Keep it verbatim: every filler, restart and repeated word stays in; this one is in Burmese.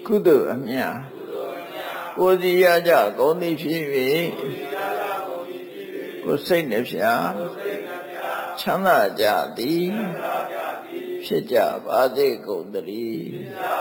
ကုသိုလ်အမြတ်ကိုယ်စီရကြကုန်သည်ဖြစ်၍ကိုယ်စိတ်နှဖျားချမ်းသာကြသည်ဖြစ်ကြပါစေကုန်သတည်း